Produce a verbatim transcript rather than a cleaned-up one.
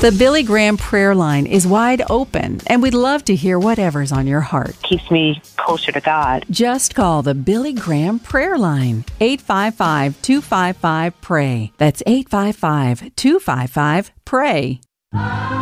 The Billy Graham prayer line is wide open, and we'd love to hear whatever's on your heart. Keeps me closer to God. Just call the Billy Graham prayer line, eight five five, two five five, P R A Y. That's eight five five, two five five, P R A Y.